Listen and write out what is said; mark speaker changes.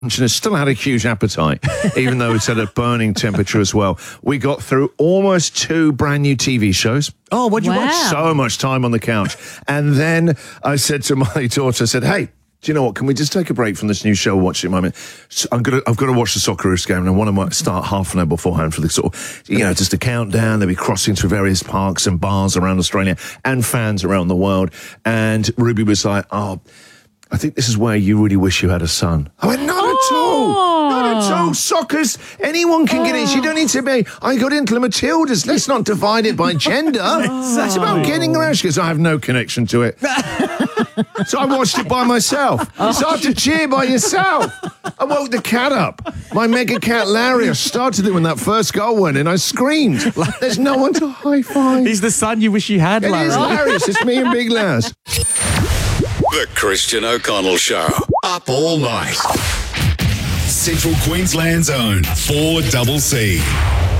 Speaker 1: and it still had a huge appetite, even though it's at a burning temperature as well. We got through almost 2 brand new TV shows.
Speaker 2: Oh, what'd you watch?
Speaker 1: So much time on the couch. And then I said to my daughter, I said, hey, do you know what? Can we just take a break from this new show we're watching at the moment? So I've got to watch the Socceroos game, and I want to start half an hour beforehand for the sort of, just a countdown. They'll be crossing through various parks and bars around Australia and fans around the world. And Ruby was like, I think this is where you really wish you had a son. I went, not at all. Not at all. Soccer's, anyone can get in. You don't need to be, I got into the Matildas. Let's not divide it by gender. It's about getting around. She goes, I have no connection to it. So I watched it by myself. You start to cheer by yourself. I woke the cat up. My mega cat Larry, I started it when that first goal went in. I screamed. There's no one to high five.
Speaker 2: He's the son you wish you had, Larry.
Speaker 1: It is hilarious. It's me and Big Laz.
Speaker 3: The Christian O'Connell Show. Up all night. Central Queensland's own 4CC.